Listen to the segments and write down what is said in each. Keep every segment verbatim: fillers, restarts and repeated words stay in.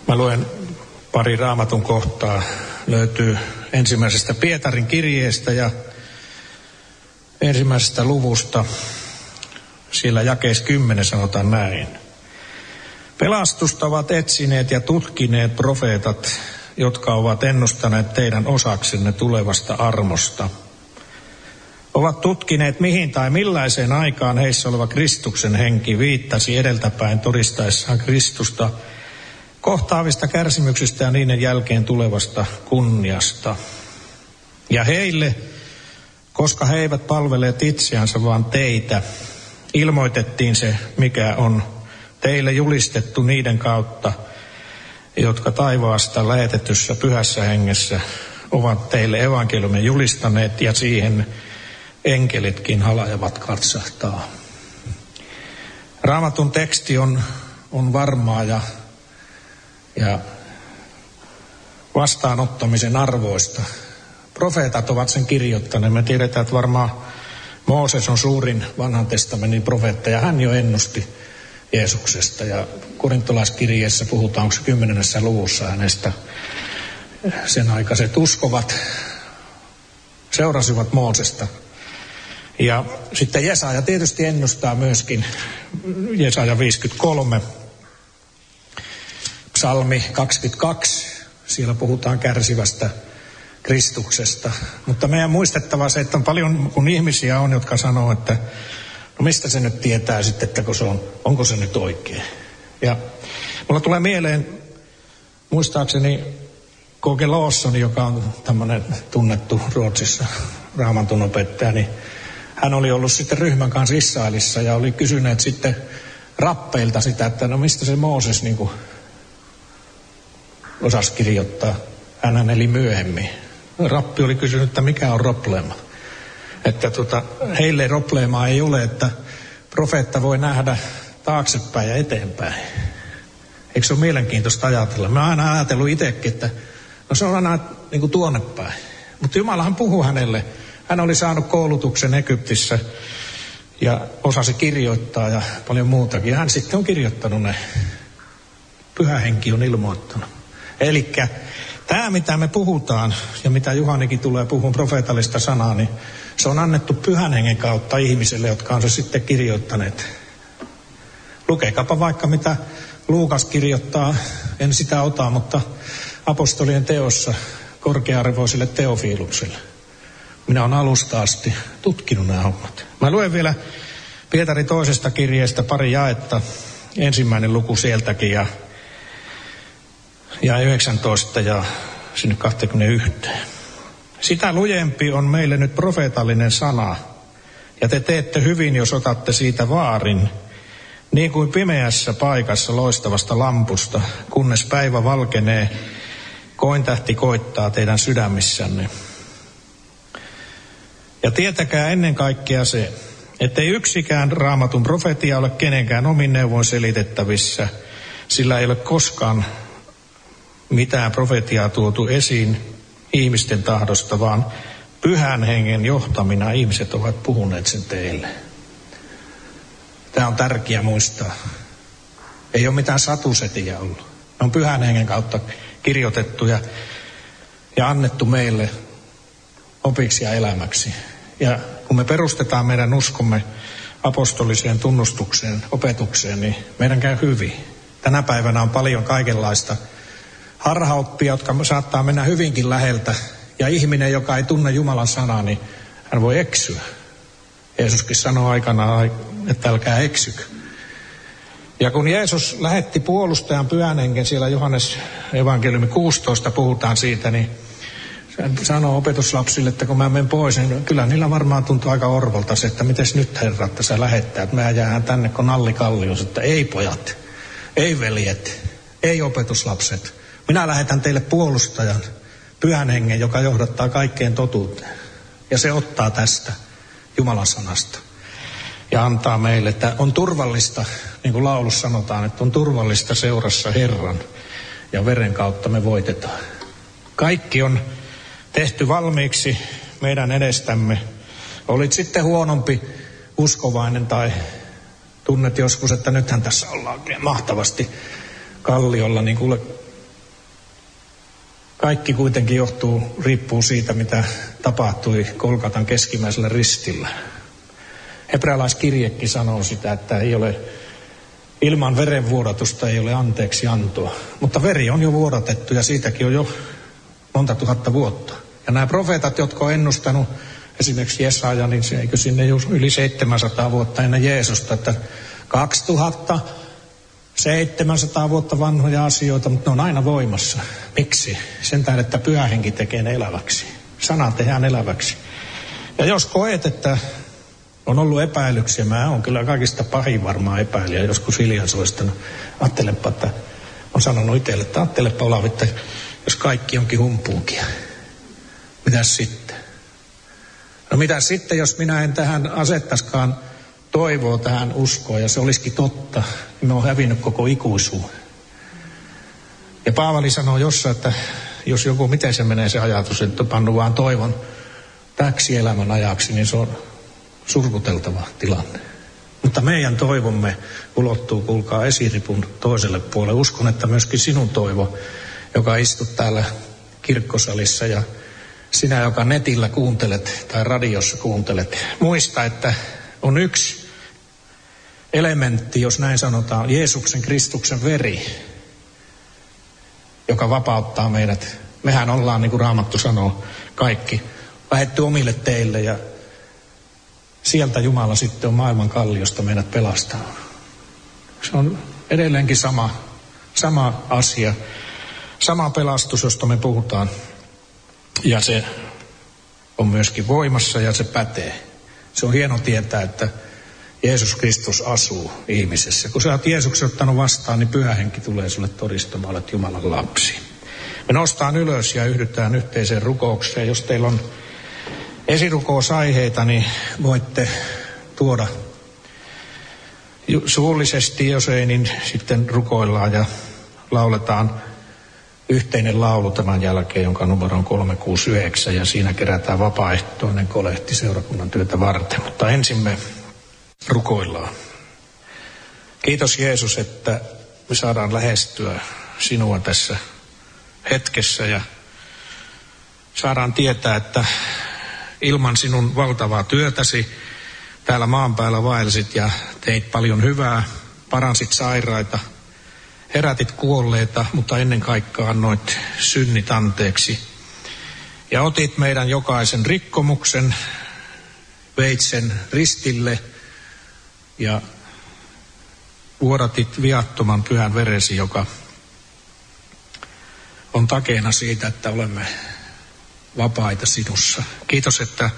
Mä luen pari Raamatun kohtaa. Löytyy ensimmäisestä Pietarin kirjeestä ja ensimmäisestä luvusta. Siellä jakeessa kymmenen sanotaan näin. Pelastusta ovat etsineet ja tutkineet profeetat, jotka ovat ennustaneet teidän osaksenne tulevasta armosta. Ovat tutkineet mihin tai millaiseen aikaan heissä oleva Kristuksen henki viittasi edeltäpäin todistaessaan Kristusta kohtaavista kärsimyksistä ja niiden jälkeen tulevasta kunniasta. Ja heille, koska he eivät palvelleet itseänsä vaan teitä, ilmoitettiin se, mikä on teille julistettu niiden kautta, jotka taivaasta lähetetyssä pyhässä hengessä ovat teille evankeliumin julistaneet, ja siihen enkelitkin halajavat katsahtaa. Raamatun teksti on, on varmaa ja, ja vastaanottamisen arvoista. Profeetat ovat sen kirjoittaneet. Me tiedetään, että varmaan Mooses on suurin vanhan testamentin profeetta, ja hän jo ennusti Jeesuksesta. Ja korintolaiskirjeessä puhutaan, onko se kymmenennessä luvussa hänestä. Sen aikaiset uskovat seurasivat Moosesta. Ja sitten Jesaja tietysti ennustaa myöskin, Jesaja viisikymmentäkolme, psalmi kaksikymmentäkaksi, siellä puhutaan kärsivästä Kristuksesta. Mutta meidän muistettava se, että on paljon, kun ihmisiä on, jotka sanoo, että no mistä se nyt tietää sitten, että kun se on, onko se nyt oikein. Ja mulla tulee mieleen, muistaakseni K G Lawson, joka on tämmöinen tunnettu Ruotsissa Raamatun opettaja, niin hän oli ollut sitten ryhmän kanssa Israelissa ja oli kysyneet sitten rappeilta sitä, että no mistä se Mooses niin kuin osasi kirjoittaa. Hän eli myöhemmin. Rappi oli kysynyt, että mikä on probleema. Että tota, heille probleemaa ei ole, että profeetta voi nähdä taaksepäin ja eteenpäin. Eikö se ole mielenkiintoista ajatella? Mä oon aina ajatellut itsekin, että no se on aina niin kuin tuonne päin. Mutta Jumalahan puhui hänelle. Hän oli saanut koulutuksen Egyptissä ja osasi kirjoittaa ja paljon muutakin. Ja hän sitten on kirjoittanut ne. Pyhä henki on ilmoittanut. Elikkä tämä, mitä me puhutaan ja mitä Juhanikin tulee puhumaan profeetallista sanaa, niin se on annettu pyhän hengen kautta ihmisille, jotka on se sitten kirjoittaneet. Lukekaapa vaikka mitä Luukas kirjoittaa, en sitä ota, mutta apostolien teossa korkea-arvoiselle Teofiilukselle. Minä olen alusta asti tutkinut nämä hommat. Mä luen vielä Pietarin toisesta kirjeestä pari jaetta. Ensimmäinen luku sieltäkin ja, ja yhdeksäntoista ja sinne kaksikymmentäyksi. Sitä lujempi on meille nyt profeetallinen sana. Ja te teette hyvin, jos otatte siitä vaarin, niin kuin pimeässä paikassa loistavasta lampusta, kunnes päivä valkenee, kointähti koittaa teidän sydämissänne. Ja tietäkää ennen kaikkea se, ettei yksikään Raamatun profetia ole kenenkään omin neuvoin selitettävissä, sillä ei ole koskaan mitään profetiaa tuotu esiin ihmisten tahdosta, vaan pyhän hengen johtamina ihmiset ovat puhuneet sen teille. Tämä on tärkeää muistaa. Ei ole mitään satusetiä ollut. Ne on pyhän hengen kautta kirjoitettu ja, ja annettu meille opiksi ja elämäksi. Ja kun me perustetaan meidän uskomme apostoliseen tunnustukseen, opetukseen, niin meidän käy hyvin. Tänä päivänä on paljon kaikenlaista harhaoppia, jotka saattaa mennä hyvinkin läheltä. Ja ihminen, joka ei tunne Jumalan sanaa, niin hän voi eksyä. Jeesuskin sanoi aikanaan, että älkää eksykö. Ja kun Jeesus lähetti puolustajan pyhän hengen, siellä Johannes evankeliumi kuusitoista puhutaan siitä, niin hän sanoo opetuslapsille, että kun mä menen pois, niin kyllä niillä varmaan tuntuu aika orvolta se, että mites nyt Herra, että sä lähettää, että mä jäähän tänne kun Nalli Kallius, että ei pojat, ei veljet, ei opetuslapset. Minä lähetän teille puolustajan, pyhän hengen, joka johdattaa kaikkeen totuuteen. Ja se ottaa tästä Jumalan sanasta ja antaa meille, että on turvallista, niin kuin laulussa sanotaan, että on turvallista seurassa Herran ja veren kautta me voitetaan. Kaikki on tehty valmiiksi meidän edestämme. Olit sitten huonompi uskovainen tai tunnet joskus, että nythän tässä ollaan mahtavasti kalliolla, niin kuule, Kaikki kuitenkin johtuu, riippuu siitä, mitä tapahtui Golgatan keskimmäisellä ristillä. Hebrealaiskirjekin sanoo sitä, että ei ole ilman verenvuodatusta ei ole anteeksi antoa. Mutta veri on jo vuodatettu ja siitäkin on jo monta tuhatta vuotta. Ja nämä profeetat, jotka on ennustanut, esimerkiksi Jesaja, niin se eikö sinne yli seitsemänsataa vuotta ennen Jeesusta, että kaksituhattaseitsemänsataa vuotta vanhoja asioita, mutta ne on aina voimassa. Miksi? Sen tähden, että Pyhä Henki tekee ne eläväksi. Sana tehdään eläväksi. Ja jos koet, että on ollut epäilyksiä, mä oon kyllä kaikista pahin varmaan epäilijä, joskus hiljaa soistanut. Ajattelepa, että on sanonut itselle, että ajattelepa Olavi, että jos kaikki onkin humpuukia, mitäs sitten? No mitäs sitten, jos minä en tähän asettaskaan toivoa tähän uskoon ja se olisikin totta, niin me on hävinnyt koko ikuisuuden. Ja Paavali sanoo jossain, että jos joku, miten se menee se ajatus, että pannu vaan toivon täksi elämän ajaksi, niin se on surkuteltava tilanne. Mutta meidän toivomme ulottuu, kuulkaa, esiripun toiselle puolelle. Uskon, että myöskin sinun toivo, joka istut täällä kirkkosalissa ja sinä, joka netillä kuuntelet tai radiossa kuuntelet, muista, että on yksi elementti, jos näin sanotaan, Jeesuksen Kristuksen veri, joka vapauttaa meidät. Mehän ollaan, niin kuin Raamattu sanoo, kaikki lähetty omille teille ja sieltä Jumala sitten on maailman kalliosta meidät pelastanut. Se on edelleenkin sama, sama asia, sama pelastus, josta me puhutaan. Ja se on myöskin voimassa ja se pätee. Se on hieno tietää, että Jeesus Kristus asuu ihmisessä. Kun sä oot Jeesuksen ottanut vastaan, niin Pyhä Henki tulee sulle todistamaan, että Jumalan lapsi. Me nostaan ylös ja yhdytään yhteiseen rukoukseen. Jos teillä on esirukousaiheita, niin voitte tuoda suullisesti, jos ei, niin sitten rukoillaan ja lauletaan yhteinen laulu tämän jälkeen, jonka numero on kolme kuusi yhdeksän, ja siinä kerätään vapaaehtoinen kolehti seurakunnan työtä varten. Mutta ensin me rukoillaan. Kiitos Jeesus, että me saadaan lähestyä sinua tässä hetkessä ja saadaan tietää, että ilman sinun valtavaa työtäsi täällä maan päällä vaelsit ja teit paljon hyvää, paransit sairaita, herätit kuolleita, mutta ennen kaikkea annoit synnit anteeksi. Ja otit meidän jokaisen rikkomuksen, veit sen ristille ja vuodatit viattoman pyhän veresi, joka on takeena siitä, että olemme vapaita sinussa. Kiitos, että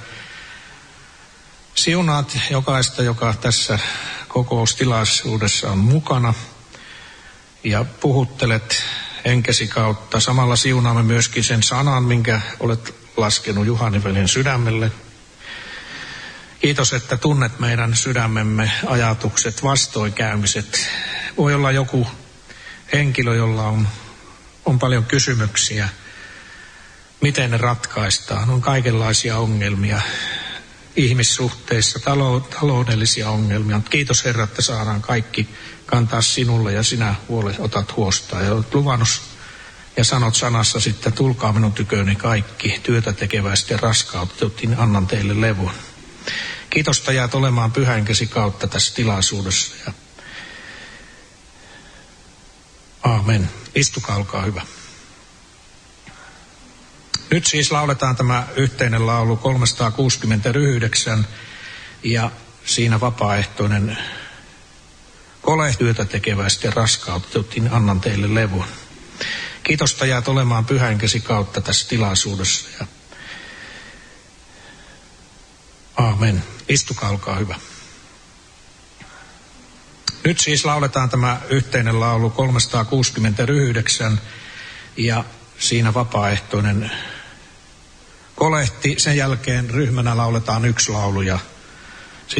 siunaat jokaista, joka tässä kokoustilaisuudessa on mukana ja puhuttelet henkesi kautta. Samalla siunaamme myöskin sen sanan, minkä olet laskenut Juhani-veljen sydämelle. Kiitos, että tunnet meidän sydämemme ajatukset, vastoinkäymiset. Voi olla joku henkilö, jolla on, on paljon kysymyksiä. Miten ne ratkaistaan? On kaikenlaisia ongelmia ihmissuhteissa, taloudellisia ongelmia. Kiitos Herra, että saadaan kaikki kantaa sinulle ja sinä huole otat huostaa. Ja olet luvannut ja sanot sanassa sitten, tulkaa minun tyköni kaikki työtä tekevästi ja raskautetut, niin annan teille levon. Kiitos, että jäät olemaan pyhänkesi kautta tässä tilaisuudessa. Ja aamen. Istukaa, olkaa hyvä. Nyt siis lauletaan tämä yhteinen laulu kolmesataakuusikymmentäyhdeksän ja siinä vapaaehtoinen kolehtyötä tekevästi ja raskautetut, niin annan teille levon. Kiitos, että jäät olemaan pyhänkesi kautta tässä tilaisuudessa. Ja aamen. Istukaa, olkaa hyvä. Nyt siis lauletaan tämä yhteinen laulu kolmesataakuusikymmentäyhdeksän ja siinä vapaaehtoinen kolehti. Sen jälkeen ryhmänä lauletaan yksi laulu ja